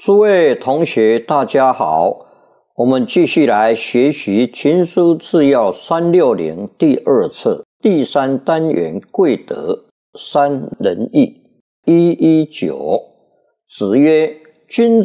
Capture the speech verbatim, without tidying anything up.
诸位同学，大家好，我们继续来学习《群书治要三六零》第二册第三单元贵德三仁义。一一九，子曰：君